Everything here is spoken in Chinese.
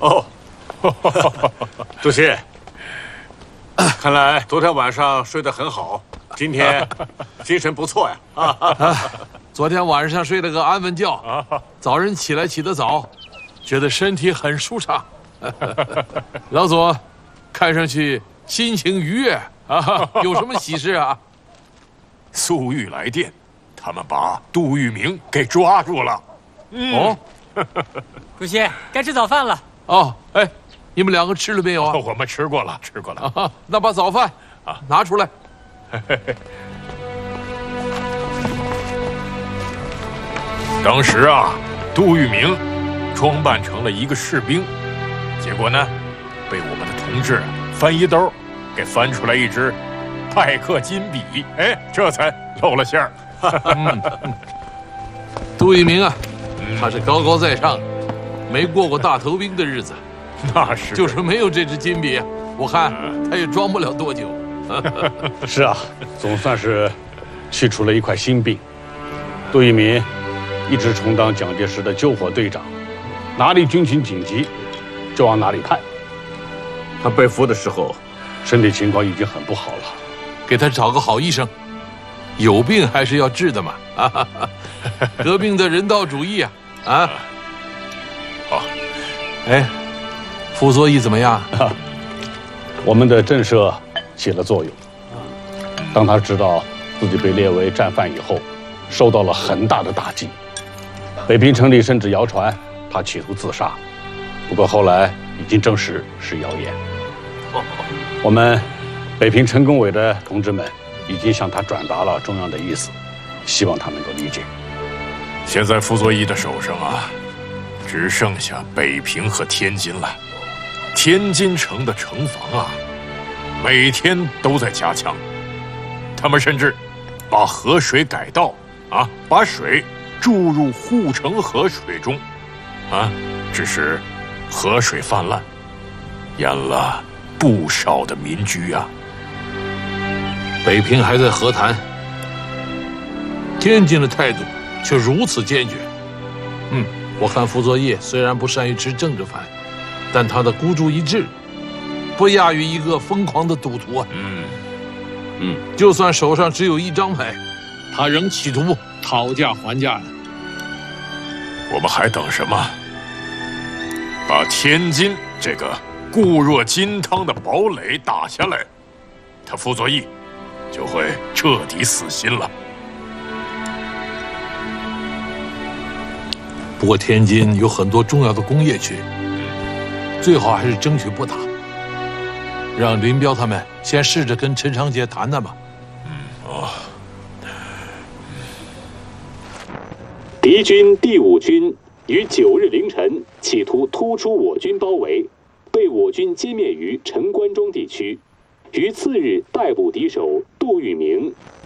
哦，主席，看来昨天晚上睡得很好，今天精神不错呀。 昨天晚上睡了个安稳觉，早晨起来起得早，觉得身体很舒畅。老左，看上去心情愉悦啊，有什么喜事啊？ 粟裕来电，他们把杜聿明给抓住了。 哦， 主席，该吃早饭了。 哦，哎，你们两个吃了没有啊？ 我们吃过了，吃过了。 啊，那把早饭拿出来。 当时啊，杜聿明装扮成了一个士兵，结果呢，被我们的同志翻衣兜给翻出来一支派克金笔，哎，这才露了馅儿。 杜聿明啊，他是高高在上，没过过大头兵的日子， 那是， 就是没有这支金笔，我看他也装不了多久。 是啊，总算是去除了一块心病。杜聿明一直充当蒋介石的救火队长，哪里军情紧急就往哪里派。 他被俘的时候， 身体情况已经很不好了， 给他找个好医生，有病还是要治的嘛。革命的人道主义啊！啊， 好， 哎，傅作义怎么样？ 我们的震慑起了作用。当他知道自己被列为战犯以后，受到了很大的打击。北平城里甚至谣传他企图自杀，不过后来已经证实是谣言。我们北平城工委的同志们已经向他转达了中央的意思，希望他能够理解。 现在傅作义的手上啊，只剩下北平和天津了。天津城的城防啊，每天都在加强，他们甚至把河水改道啊，把水注入护城河水中，啊，致使河水泛滥，淹了不少的民居啊。 北平还在和谈，天津的态度却如此坚决。我看傅作义虽然不善于吃政治饭，但他的孤注一掷，不亚于一个疯狂的赌徒啊。就算手上只有一张牌，他仍企图讨价还价呢。 我们还等什么？把天津这个固若金汤的堡垒打下来，他傅作义就会彻底死心了。 不过天津有很多重要的工业区，最好还是争取不打，让林彪他们先试着跟陈长捷谈谈吧。 敌军第5军于9日凌晨企图突出我军包围，被我军歼灭于陈关中地区。于次日逮捕敌手杜聿明，